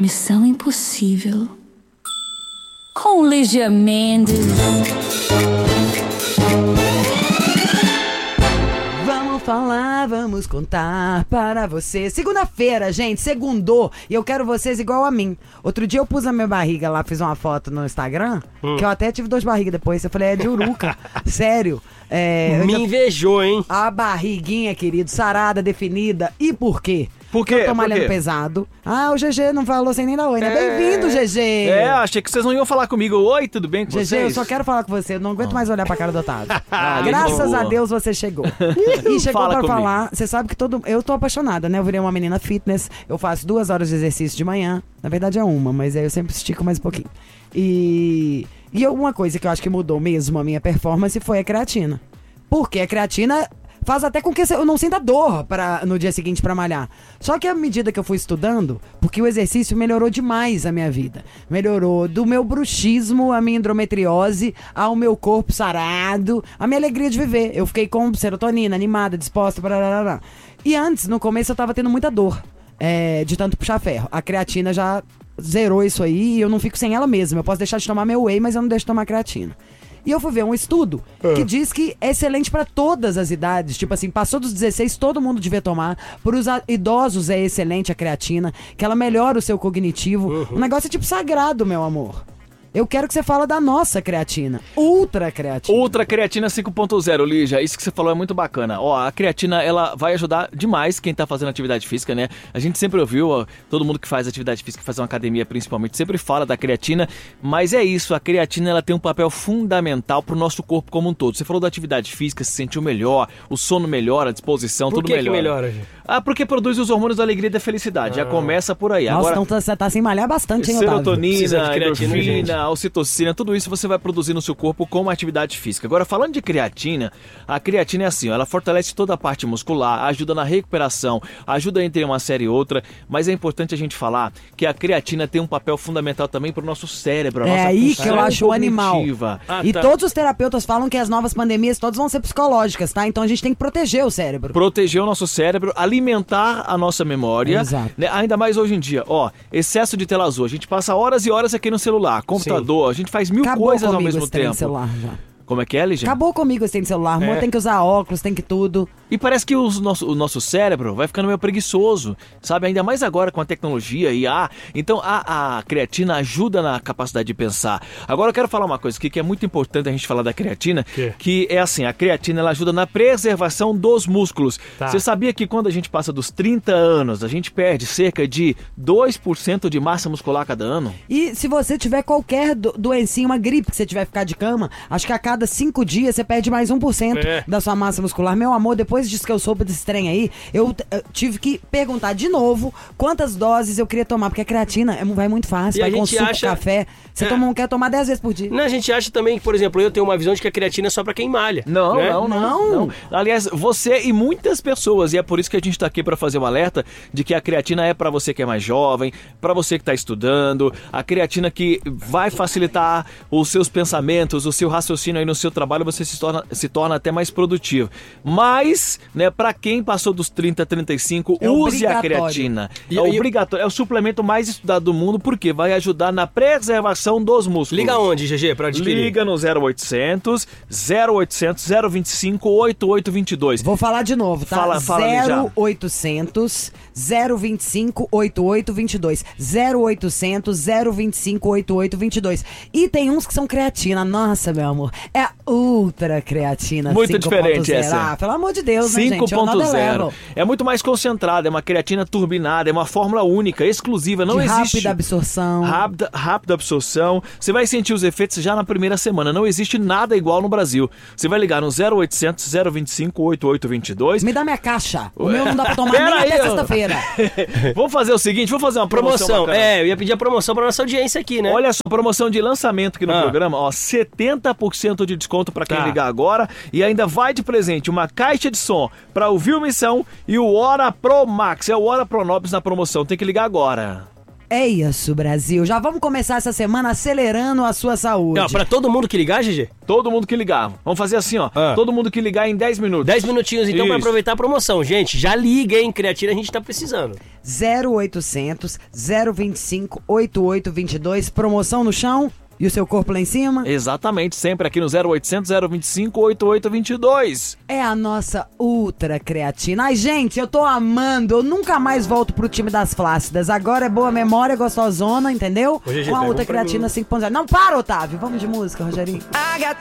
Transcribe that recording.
Missão Impossível com Lígia Mendes. Vamos falar, vamos contar para você. Segunda-feira, gente, segundou. E eu quero vocês igual a mim. Outro dia eu pus a minha barriga lá, fiz uma foto no Instagram, que eu até tive 2 barrigas depois. Eu falei, é de uruca. Sério. Me invejou, hein? A barriguinha, querido, sarada, definida. E por quê? Por quê? Eu tô malhando pesado. O GG não falou sem nem dar oi, né? Bem-vindo, GG! Achei que vocês não iam falar comigo. Oi, tudo bem com GG, vocês? eu só quero falar com você. Eu não aguento mais olhar pra cara do Otávio. Graças Graças a Deus você chegou. E chegou Fala pra comigo. falar. Você sabe que eu tô apaixonada, né? Eu virei uma menina fitness. Eu faço 2 horas de exercício de manhã. Na verdade é 1, mas aí eu sempre estico mais um pouquinho. E uma coisa que eu acho que mudou mesmo a minha performance foi a creatina. Porque a creatina faz até com que eu não sinta dor no dia seguinte pra malhar. Só que à medida que eu fui estudando, porque o exercício melhorou demais a minha vida. Melhorou do meu bruxismo, a minha endometriose, ao meu corpo sarado, a minha alegria de viver. Eu fiquei com serotonina, animada, disposta, blá. E antes, no começo, eu tava tendo muita dor de tanto puxar ferro. A creatina já zerou isso aí e eu não fico sem ela mesmo. Eu posso deixar de tomar meu whey, mas eu não deixo de tomar creatina. E eu fui ver um estudo que diz que é excelente pra todas as idades. Tipo assim, passou dos 16, todo mundo devia tomar. Para os idosos é excelente a creatina, que ela melhora o seu cognitivo. O negócio é tipo sagrado, meu amor. Eu quero que você fale da nossa creatina. Ultra creatina. Ultra creatina 5.0, Lígia. Isso que você falou é muito bacana. A creatina, ela vai ajudar demais quem tá fazendo atividade física, né? A gente sempre ouviu, todo mundo que faz atividade física, faz uma academia principalmente, sempre fala da creatina. Mas é isso, a creatina, ela tem um papel fundamental pro nosso corpo como um todo. Você falou da atividade física, se sentiu melhor, o sono melhora, a disposição, tudo melhora. Por que melhora, gente? Porque produz os hormônios da alegria e da felicidade. Já começa por aí. Nossa, agora, então você tá sem malhar bastante, hein, Otávio? serotonina, creatina, endorfina, ocitocina, tudo isso você vai produzir no seu corpo com uma atividade física. Agora, falando de creatina, a creatina é assim, ela fortalece toda a parte muscular, ajuda na recuperação, ajuda entre uma série e outra, mas é importante a gente falar que a creatina tem um papel fundamental também pro nosso cérebro, a nossa aí que eu acho o animal. cognitiva. E todos os terapeutas falam que as novas pandemias todas vão ser psicológicas, tá? Então a gente tem que proteger o cérebro. Proteger o nosso cérebro, alimentar a nossa memória. Exato. Né? Ainda mais hoje em dia, excesso de tela azul. A gente passa horas e horas aqui no celular, computador, a gente faz mil Acabou coisas ao comigo mesmo esse trem de tempo. celular já. Como é que é, Lígia? Acabou comigo esse trem de celular. Amor, tem que usar óculos, tem que tudo. E parece que o nosso cérebro vai ficando meio preguiçoso, sabe? Ainda mais agora com a tecnologia e Então a creatina ajuda na capacidade de pensar. Agora eu quero falar uma coisa aqui que é muito importante a gente falar da creatina, que é assim, a creatina ela ajuda na preservação dos músculos. Você sabia que quando a gente passa dos 30 anos, a gente perde cerca de 2% de massa muscular cada ano? E se você tiver qualquer doencinha, uma gripe que você tiver ficar de cama, acho que a cada 5 dias você perde mais 1% da sua massa muscular. Meu amor, depois disso que eu soube desse trem aí, eu tive que perguntar de novo quantas doses eu queria tomar, porque a creatina vai muito fácil, vai com suco, café. Você quer tomar 10 vezes por dia. Não, a gente acha também que, por exemplo, eu tenho uma visão de que a creatina é só pra quem malha. Não. Aliás, você e muitas pessoas, e é por isso que a gente tá aqui pra fazer um alerta de que a creatina é pra você que é mais jovem, pra você que tá estudando, a creatina que vai facilitar os seus pensamentos, o seu raciocínio aí no seu trabalho, você se torna até mais produtivo. Mas, né, pra quem passou dos 30, 35, use a creatina. É obrigatório, é o suplemento mais estudado do mundo, porque vai ajudar na preservação dos músculos. Liga onde, GG, pra adquirir? Liga no 0800 025 8822. Vou falar de novo, tá? Fala, 0800 025 8822. 0800 025 8822. E tem uns que são creatina. Nossa, meu amor. É a ultra creatina. Muito diferente essa. Pelo amor de Deus, né, gente? 5.0. É muito mais concentrada, é uma creatina turbinada, é uma fórmula única, exclusiva, não existe. Rápida absorção. Rápida absorção. Você vai sentir os efeitos já na primeira semana. Não existe nada igual no Brasil. Você vai ligar no 0800 025 8822. Me dá minha caixa. O meu não dá pra tomar nem até sexta-feira. Vamos fazer o seguinte, vamos fazer uma promoção. Eu ia pedir a promoção pra nossa audiência aqui, né? Olha só, promoção de lançamento aqui no programa, 70% de desconto pra quem ligar agora, e ainda vai de presente uma caixa de som pra ouvir o Missão e o Hora Pro Max, é o Hora Pro Nobis na promoção, tem que ligar agora. É isso, Brasil. Já vamos começar essa semana acelerando a sua saúde. Não, pra todo mundo que ligar, GG? Todo mundo que ligar. Vamos fazer assim, ó. Todo mundo que ligar em 10 minutos. 10 minutinhos, então, pra Isso. aproveitar a promoção. Gente, já liga, hein? Creatina a gente tá precisando. 0800 025 8822. Promoção no chão e o seu corpo lá em cima. Exatamente, sempre aqui no 0800 025 8822. É a nossa ultra creatina. Ai, gente, eu tô amando. Eu nunca mais volto pro time das flácidas. Agora é boa memória, gostosona, entendeu? Ô, GG, Com a pega ultra um pra creatina 5.0. Não, para, Otávio. Vamos de música, Rogerinho. I got